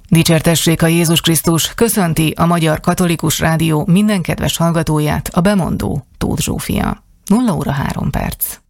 Dicsértessék a Jézus Krisztus, köszönti a Magyar Katolikus Rádió minden kedves hallgatóját a bemondó Tóth Zsófia. 0 óra 3 perc.